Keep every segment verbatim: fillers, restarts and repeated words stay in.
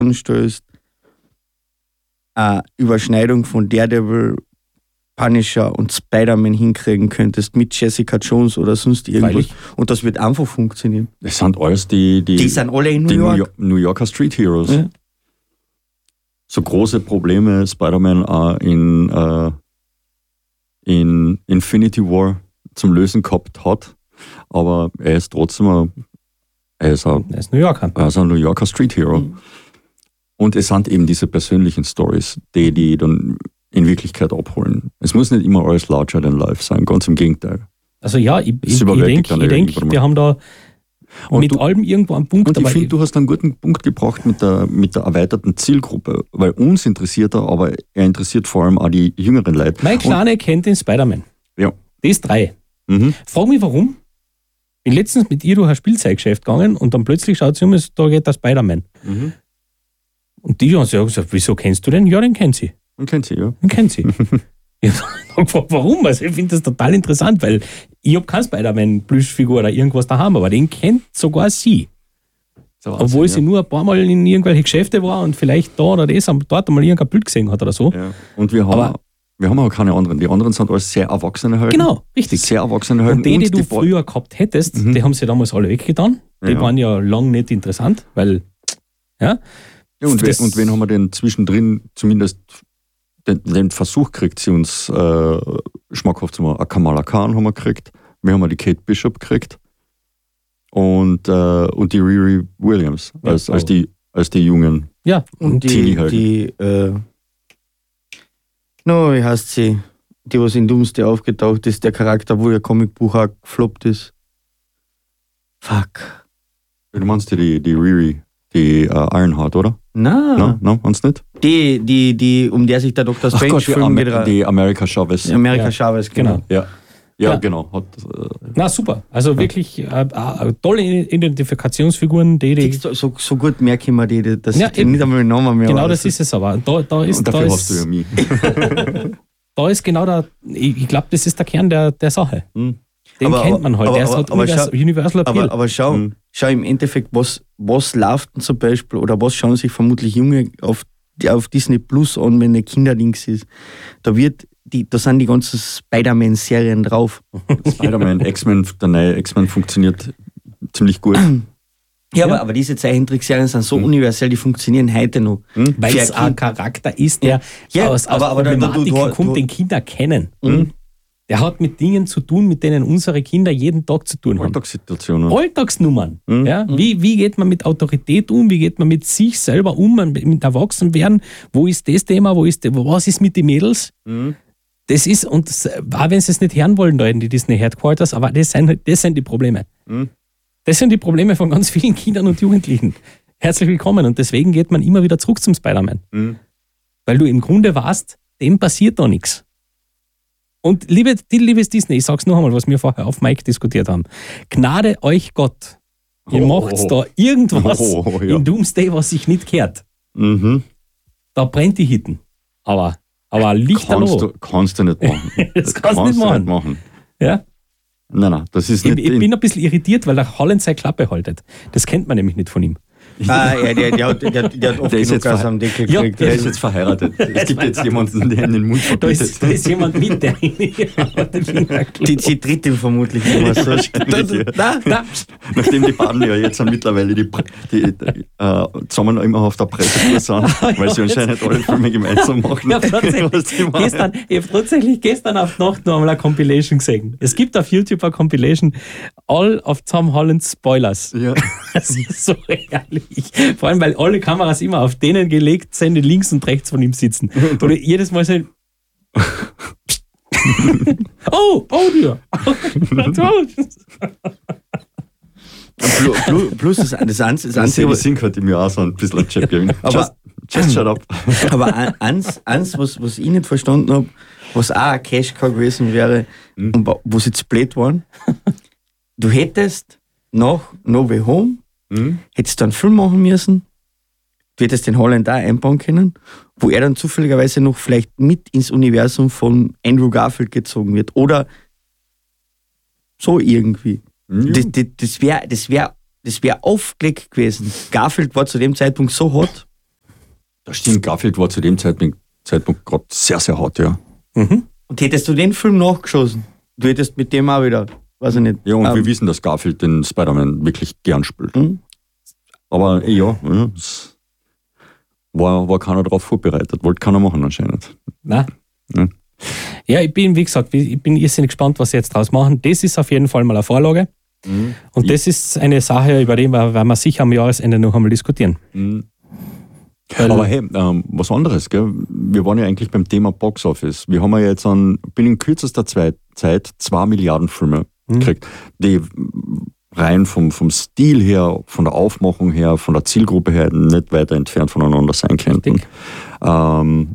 anstößt, eine Überschneidung von Daredevil, Punisher und Spider-Man hinkriegen könntest mit Jessica Jones oder sonst irgendwas. Freilich. Und das wird einfach funktionieren. Das sind alles die, die, Die sind alle in New die York. New, York. New Yorker Street Heroes. Ja. So große Probleme Spider-Man auch in, äh, in Infinity War zum Lösen gehabt hat, aber er ist trotzdem ein, er ist ein, Er ist New Yorker. er ist ein New Yorker Street Hero. Mhm. Und es sind eben diese persönlichen Stories, die die dann in Wirklichkeit abholen. Es muss nicht immer alles larger than life sein, ganz im Gegenteil. Also ja, ich, Das ich, ich überwältigt denke, dann ich denk, irgendwann wir haben da Und mit du- allem irgendwo einen Punkt. Und ich aber finde, du hast einen guten Punkt gebracht mit der, mit der erweiterten Zielgruppe, weil uns interessiert er, aber er interessiert vor allem auch die jüngeren Leute. mein Kleiner kennt den Spider-Man. Ja. Das ist drei. Und, mhm. Frag mich warum. Bin letztens mit ihr durch ein Spielzeuggeschäft gegangen und dann plötzlich schaut sie um, da geht der Spider-Man. Mhm. Und die haben sie gesagt, wieso kennst du den? Ja, den kennt sie. Man kennt sie, ja. Den kennt sie. Ich habe gefragt, warum? Also ich finde das total interessant, weil ich habe keine Spider-Man-Plüschfigur oder irgendwas daheim, aber den kennt sogar sie. So Obwohl Wahnsinn, sie nur ein paar Mal in irgendwelche Geschäfte war und vielleicht da oder das, dort einmal irgendein Bild gesehen hat oder so. ja. Ja. Und wir haben, Aber- wir haben auch keine anderen. Die anderen sind alles sehr erwachsene Helden. Genau, richtig. Sehr erwachsene Helden. Und die, die du Bo- früher gehabt hättest, Mhm. die haben sie damals alle weggetan. Die Ja. waren ja lang nicht interessant, weil, ja. Ja, und, das- we, und wen haben wir denn zwischendrin zumindest den, den Versuch gekriegt, sie uns äh, schmackhaft zu machen? Eine Kamala Khan haben wir gekriegt. Wir haben die Kate Bishop gekriegt. Und, äh, und die Riri Williams Ja, als, als, aber- die, als die jungen. Ja, Und die, Teenie-Helden. die äh, no, wie heißt sie? Die, was in Doomsday aufgetaucht ist, der Charakter, wo ihr Comicbuch auch gefloppt ist. Fuck. Du meinst die, die Riri, die äh, Ironheart, oder? Na, Nein, no, meinst du nicht? die, die, die, um der sich der Doktor Ach Strange Gott, die, Film Amer gedreht- die America Chavez. America Ja, Chavez, genau. genau. Ja, ja, Ja. genau. Hat, äh, na super. Also wirklich äh, äh, tolle Identifikationsfiguren, die, die So, so, so gut merke ich mir die, die- dass Ja, ich die eben. nicht einmal den Namen mehr genau weiß. das ist es aber. Da, da ist, und da dafür ist, hast du ja mich. da ist genau der, ich, ich glaube, das ist der Kern der, der Sache. Hm. Den Aber- kennt man halt. aber- der ist aber- halt aber Univers schau- Universal Appeal. Aber, aber schau, Mhm. schau im Endeffekt, was, was läuft denn zum Beispiel, oder was schauen sich vermutlich Junge auf, die- auf Disney Plus an, wenn ein Kinderdings ist. Da wird die, da sind die ganzen Spider-Man-Serien drauf. Spider-Man, X-Men, der neue X-Men funktioniert ziemlich gut. Ja, Ja. Aber, aber diese Zeichentrickserien sind so Mhm. universell, die funktionieren heute noch. Hm? Weil Für es ein ein Charakter ist, der Ja, aus, aus aber- aber da- da- Problematiken du- du- kommt, du- den Kinder kennen. Mhm. Der hat mit Dingen zu tun, mit denen unsere Kinder jeden Tag zu tun haben. Alltagssituationen. Alltagsnummern. Mhm. Ja? Wie, wie geht man mit Autorität um? Wie geht man mit sich selber um? Mit Erwachsenwerden? Wo ist das Thema? Wo ist, was ist mit den Mädels? Mhm. Das ist, und das, auch wenn sie es nicht hören wollen, da in die Disney Headquarters, aber das sind, das sind die Probleme. Mhm. Das sind die Probleme von ganz vielen Kindern und Jugendlichen. Herzlich willkommen. Und deswegen geht man immer wieder zurück zum Spider-Man. Mhm. Weil du im Grunde weißt, dem passiert da nichts. Und liebe, die, liebes Disney, ich sag's noch einmal, was wir vorher auf Mic diskutiert haben. Gnade euch Gott. Ihr Oh. macht da irgendwas Oh, ja. in Doomsday, was sich nicht kehrt. Mhm. Da brennt die Hitten. Aber, aber Kannst Lichterloh. du, kannst du nicht machen. Das kannst du nicht machen. machen. Ja? Nein, nein, das ist Ich, nicht. ich bin ein bisschen irritiert, weil der Holland seine Klappe haltet. Das kennt man nämlich nicht von ihm. Ah, ja, der, der, hat, der, der hat oft Der ist genug jetzt Gas verhe- am Deckel Ja, gekriegt. der Der ist jetzt verheiratet. Es gibt jetzt jemanden, der in den Mund Da ist, verbietet. da ist jemand mit, der ihn den Finger die, sie tritt ihm vermutlich immer so. Da, da. Nachdem die beiden ja jetzt mittlerweile die, die, die äh, zusammen immer auf der Presse sind, weil sie anscheinend alle Filme gemeinsam machen. Ich habe tatsächlich, Was die machen. gestern, ich hab tatsächlich gestern auf die Nacht noch einmal eine Compilation gesehen. Es gibt auf YouTube eine Compilation, all of Tom Holland's Spoilers. Ja. Das ist so herrlich. Vor allem, weil alle Kameras immer auf denen gelegt sind, die links und rechts von ihm sitzen. Oder jedes Mal so ein Oh, oh dir. Plus, plus, plus das, das, Einz- das Das Einzige, die Sync hat mir auch so ein bisschen ein Chip gegeben. Aber- Just, just shut up. aber ein- eins, eins was, was ich nicht verstanden habe, was auch ein Cash-Cow gewesen wäre, Mhm. und wo sie zu blöd waren, du hättest nach No Way Home, Mhm. hättest du einen Film machen müssen, du hättest den Holland auch einbauen können, wo er dann zufälligerweise noch vielleicht mit ins Universum von Andrew Garfield gezogen wird. Oder so irgendwie. Mhm. Das, das, das wäre das wär, das wär aufgelegt gewesen. Garfield war zu dem Zeitpunkt so hot, Das stimmt, Garfield war zu dem Zeitpunkt, Zeitpunkt gerade sehr, sehr hart, ja. Mhm. Und hättest du den Film nachgeschossen, du hättest mit dem auch wieder, weiß ich nicht. Ja, und ähm, wir wissen, dass Garfield den Spider-Man wirklich gern spielt. Mhm. Aber eh, ja, ja es war, war keiner darauf vorbereitet, wollte keiner machen anscheinend. Nein. Ja. Ja, ich bin, wie gesagt, ich bin irrsinnig gespannt, was sie jetzt draus machen. Das ist auf jeden Fall mal eine Vorlage. Mhm. Und das ist eine Sache, über die wir, werden wir sicher am Jahresende noch einmal diskutieren. Mhm. Weil- Aber hey, ähm, was anderes, gell? Wir waren ja eigentlich beim Thema Box Office. Wir haben ja jetzt an, binnen kürzester Zwei- Zeit zwei Milliarden Filme Mhm. gekriegt, die rein vom, vom Stil her, von der Aufmachung her, von der Zielgruppe her nicht weiter entfernt voneinander sein könnten. Richtig. Ähm,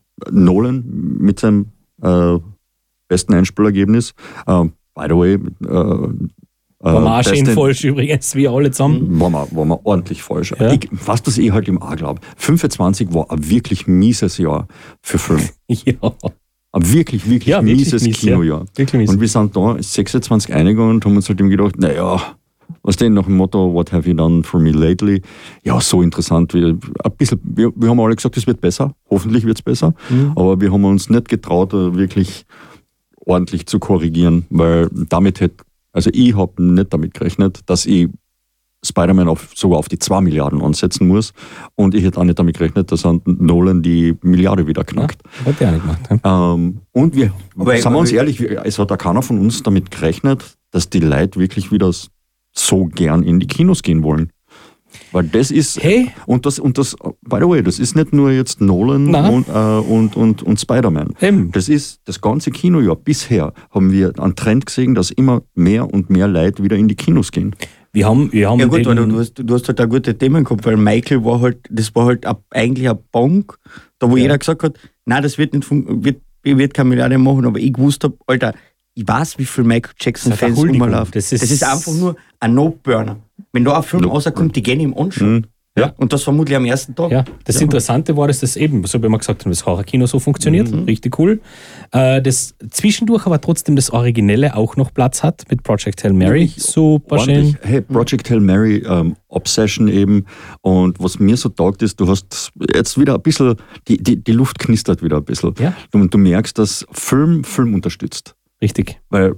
Nolan mit seinem äh, besten Einspielergebnis. Ähm, by the way, äh, War wir auch schön beste- falsch übrigens, wie alle zusammen. War man, war man ordentlich falsch. Ja. Ich, was das ich halt im A glaube. fünfundzwanzig war ein wirklich mieses Jahr für Film. Ja, Ein wirklich, wirklich Ja, wirklich mieses mies, Kinojahr. wirklich mies. Und wir sind da sechsundzwanzig einiger und haben uns halt eben gedacht, naja, was denn nach dem Motto, what have you done for me lately? Ja, so interessant. Wir, ein bisschen, wir, wir haben alle gesagt, es wird besser. Hoffentlich wird es besser. Mhm. Aber wir haben uns nicht getraut, wirklich ordentlich zu korrigieren, weil damit hätte, also ich habe nicht damit gerechnet, dass ich Spider-Man auf, sogar auf die zwei Milliarden ansetzen muss. Und ich hätte auch nicht damit gerechnet, dass an Nolan die Milliarde wieder knackt. ja, hat der auch nicht gemacht. Ja. Ähm, und wir, Aber- sagen wir uns aber- ehrlich, wir- es hat auch keiner von uns damit gerechnet, dass die Leute wirklich wieder so gern in die Kinos gehen wollen. Weil das ist, Hey. und das, und das, by the way, das ist nicht nur jetzt Nolan Nein. und, äh, und, und, und Spider-Man. Eben. Das ist das ganze Kinojahr. Bisher haben wir einen Trend gesehen, dass immer mehr und mehr Leute wieder in die Kinos gehen. Wir haben, wir haben Ja gut, den, weil du, du, hast, du hast halt auch gute Themen gehabt, weil Michael war halt, das war halt ab- eigentlich ein Bonk, da wo Ja. jeder gesagt hat, nein, das wird nicht fun- wird, wird keine Milliarde machen, aber ich gewusst habe, Alter, ich weiß, wie viele Michael Das Jackson-Fans ist eine Huldigung. rumlaufen. Das Das ist- ist, einfach nur ein No-Burner. Wenn da ein Film No- rauskommt, die gehen ihm anschauen. Mhm. Ja. Und das vermutlich am ersten Tag. Ja, das Ja. Interessante war, dass das eben, so wie wir gesagt haben, das Horrorkino so funktioniert, Mhm. richtig cool. Äh, das zwischendurch aber trotzdem das Originelle auch noch Platz hat mit Project Hail Mary. Wirklich Super schön. Ordentlich. Hey, Project Hail Mary, ähm, Obsession eben. Und was mir so taugt ist, du hast jetzt wieder ein bisschen, die, die, die Luft knistert wieder ein bisschen. Ja. Du, du merkst, dass Film Film unterstützt. Richtig. Weil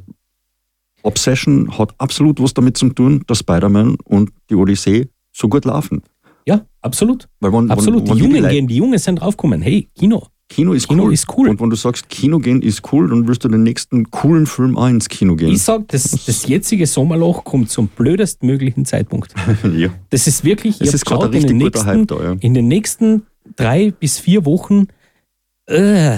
Obsession hat absolut was damit zu tun, dass Spider-Man und die Odyssee so gut laufen. Ja, absolut. Weil wenn, Absolut. Wenn, Die wenn Jungen Leute- gehen, die Jungen sind draufgekommen. Hey, Kino. Kino ist Kino cool. ist cool. Und wenn du sagst, Kino gehen ist cool, dann wirst du den nächsten coolen Film auch ins Kino gehen. Ich sag, das, das jetzige Sommerloch kommt zum blödestmöglichen Zeitpunkt. ja. Das ist wirklich, Es ich ist hab gerade ein geschaut, in den, richtig guter nächsten, Hype da, ja. in den nächsten drei bis vier Wochen äh,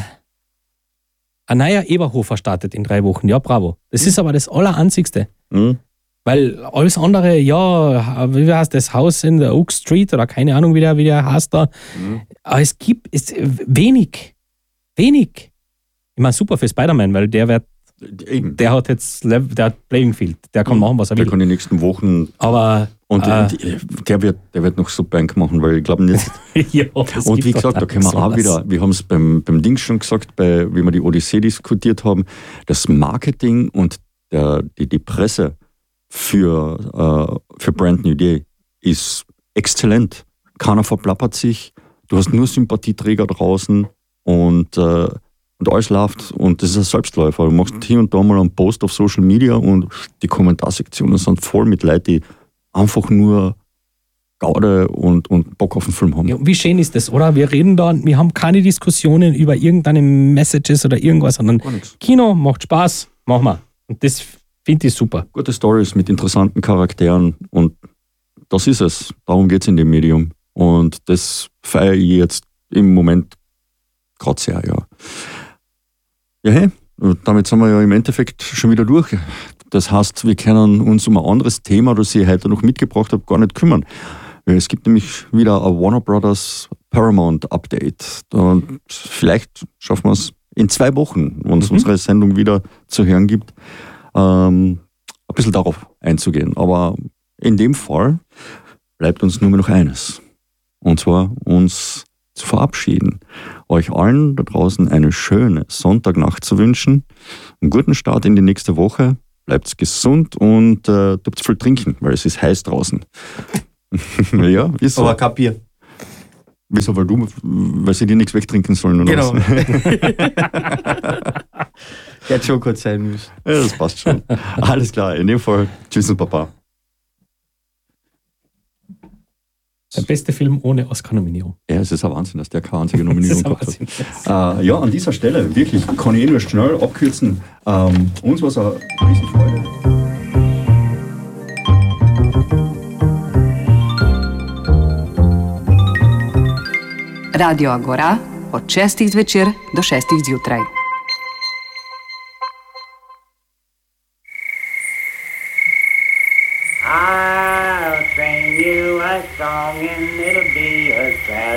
ein neuer Eberhofer startet in drei Wochen. Ja, bravo. Das ist aber das Alleranzigste. Mhm. Weil alles andere, ja, wie heißt das, Haus in der Oak Street oder keine Ahnung, wie der, wie der heißt da. Mhm. Aber es gibt es, wenig. Wenig. Ich meine, super für Spider-Man, weil der wird, Eben. der hat jetzt, Lev- der hat Playing Field. Der kann machen, was er Der will. kann die nächsten Wochen Aber, und äh, die- der, wird, der wird noch so Bank machen, weil ich glaube nicht. ja, das Und gibt wie doch gesagt, da können wir sowas. auch wieder, wir haben es beim, beim Ding schon gesagt, bei, wie wir die Odyssee diskutiert haben, das Marketing und der, die, die Presse für, äh, für Brand New Day ist exzellent. Keiner verplappert sich, du hast nur Sympathieträger draußen und, äh, und alles läuft und das ist ein Selbstläufer. Du machst hier und da mal einen Post auf Social Media und die Kommentarsektionen sind voll mit Leuten, die einfach nur Gaude und, und Bock auf den Film haben. Ja, wie schön ist das, oder? Wir reden da, wir haben keine Diskussionen über irgendeine Messages oder irgendwas, sondern Gar nichts. Kino macht Spaß, machen wir. Und das finde ich super. Gute Stories mit interessanten Charakteren und das ist es. Darum geht es in dem Medium. Und das feiere ich jetzt im Moment gerade sehr, ja. Ja, hey, und damit sind wir ja im Endeffekt schon wieder durch. Das heißt, wir können uns um ein anderes Thema, das ich heute noch mitgebracht habe, gar nicht kümmern. Es gibt nämlich wieder ein Warner Brothers Paramount Update. Und vielleicht schaffen wir es in zwei Wochen, wenn es Mhm. unsere Sendung wieder zu hören gibt, ähm, ein bisschen darauf einzugehen. Aber in dem Fall bleibt uns nur mehr noch eines. Und zwar uns zu verabschieden. Euch allen da draußen eine schöne Sonntagnacht zu wünschen. Einen guten Start in die nächste Woche. Bleibt gesund und äh, dürft viel trinken, weil es ist heiß draußen. ja, ist so. Aber kein Bier. Wieso? Weil du, weil sie dir nichts wegtrinken sollen oder Genau. was? Der hat schon kurz sein müssen. Ja, das passt schon. Alles klar, in dem Fall, tschüss und Papa. Der beste Film ohne Oscar-Nominierung. Ja, es ist ein Wahnsinn, dass der keine einzige Nominierung Das gehabt ist ein hat. Äh, ja, an dieser Stelle, wirklich, kann ich eh nur schnell abkürzen. Ähm, uns war es eine Riesenfreude. Radio Agora od šestih zvečer do šestih zjutraj. I'll sing you a song and it'll be a sad